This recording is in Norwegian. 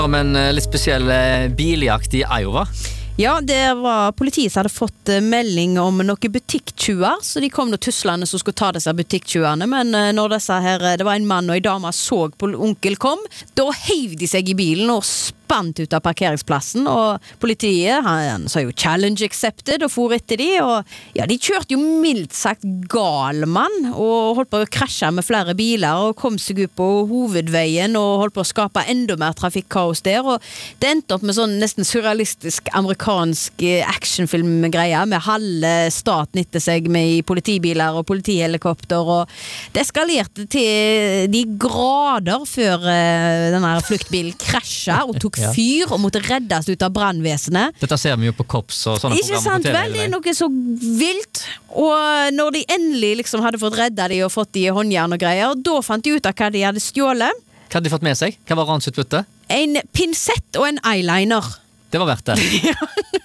Om en litt spesiell biljakt I Iowa. Ja, det var politiet som hadde fått melding om noen butikktyver, så de kom nå tuslene som skulle ta disse butikktyverne, men når det var en mann og en dame så på onkel kom, da heiv de seg I bilen og spant ut av parkeringsplassen, og politiet, han sa jo challenge accepted og for etter de, og ja, de kjørte jo mildt sagt gal mann, og holdt på å krasje med flere biler, og kom seg ut på hovedveien, og holdt på å skape enda mer trafikkaos der, og det endte opp med sånn nesten surrealistisk amerikansk actionfilm-greie, med halve staten etter seg med I politibiler og politihelikopter, og det eskalerte til de grader før denne fluktbilen krasja, og tok fyr og måtte reddes ut av brannvesenet. Dette ser vi jo på Kops og sånne Ikke sant, vel? Det noe så vilt. Og når de endelig liksom hadde fått reddet de og fått de I håndjern og greier, da fant de ut av hva de hadde stjålet. Hva hadde de fått med seg? Hva var ransutbyttet? En pinsett og en eyeliner. Det var verdt det.